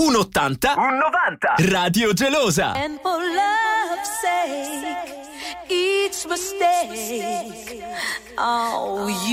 un 80, un 90. Radio Gelosa. And for love's sake, each mistake, oh, you